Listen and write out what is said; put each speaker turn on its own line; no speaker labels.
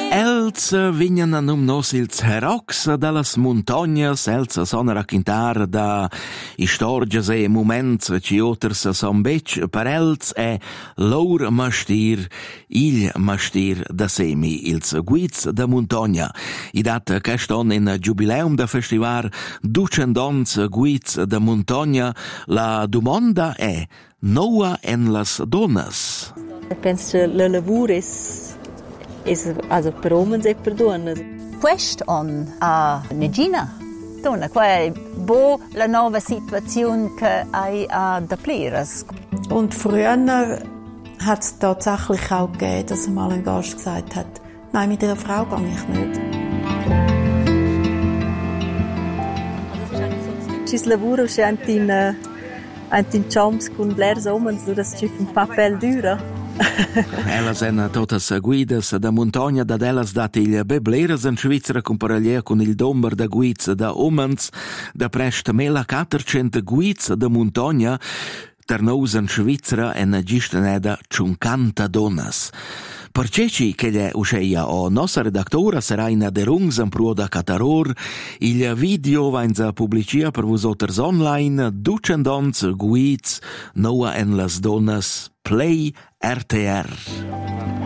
Els vignan a num nos ils herocs dallas montognas, els son a raccontar da istorgias e moments ci oters son bec per els è lor mastir, il mastir da semi, ils guids da montogna. I dat queston in giubileum da festival ducendons guids da montogna, la domanda è noa en las donas.
Penso la lavur also per uomini e per donne.
Question a Negina. Donna, qua è la nuova situazione che hai da Pleres.
Und früher hat es tatsächlich auch gegeben, dass mal ein Gast gesagt hat, nein, mit einer Frau gehe ich nicht.
Cis lavoro c'è anche in chomps con blers omens, das c'è un papel dura.
Elas en totas guidas da montagna da delas dat il bebleras in Svizzera comparalia con il domber da guids da omens da prest 1400 guids da montagna ter nous in Svizzera en gisteneda 50 donas. Perceci che le usceia o nostra redaktora sarà in aderungs en pro da Cataror, il video vainza publicia per vos oters online, ducendons guids noa en las donas Play RTR.